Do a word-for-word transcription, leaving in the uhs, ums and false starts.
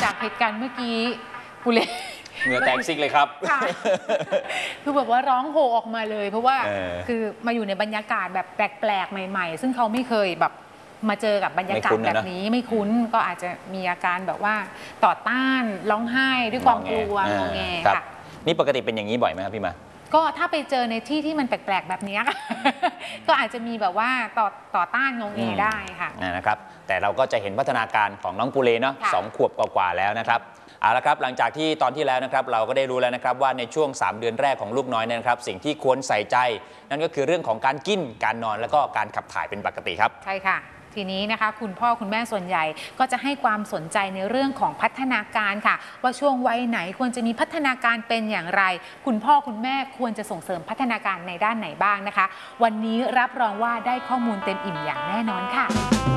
จากเหตุการณ์เมื่อกี้ปุเรเหงื่อแตกซิกเลยครับคือแบบว่าร้องโฮออกมาเลยเพราะว่าคือมาอยู่ในบรรยากาศแบบแปลกๆใหม่ๆซึ่งเขาไม่เคยแบบมาเจอกับบรรยากาศแบบนี้ไม่คุ้นก็อาจจะมีอาการแบบว่าต่อต้านร้องไห้ด้วยความกลัวงอแงค่ะนี่ปกติเป็นอย่างนี้บ่อยไหมครับพี่มาก็ถ้าไปเจอในที่ที่มันแปลกๆแบบนี้ก็อาจจะมีแบบว่าต่อต่อต้านงงเงได้ค่ะนะครับแต่เราก็จะเห็นพัฒนาการของน้องปูเลเนาะสองขวบกว่าๆแล้วนะครับเอาละครับหลังจากที่ตอนที่แล้วนะครับเราก็ได้รู้แล้วนะครับว่าในช่วงสามเดือนแรกของลูกน้อยเนี่ยนะครับสิ่งที่ควรใส่ใจนั่นก็คือเรื่องของการกินการนอนแล้วก็การขับถ่ายเป็นปกติครับใช่ค่ะทีนี้นะคะคุณพ่อคุณแม่ส่วนใหญ่ก็จะให้ความสนใจในเรื่องของพัฒนาการค่ะว่าช่วงวัยไหนควรจะมีพัฒนาการเป็นอย่างไรคุณพ่อคุณแม่ควรจะส่งเสริมพัฒนาการในด้านไหนบ้างนะคะวันนี้รับรองว่าได้ข้อมูลเต็มอิ่มอย่างแน่นอนค่ะ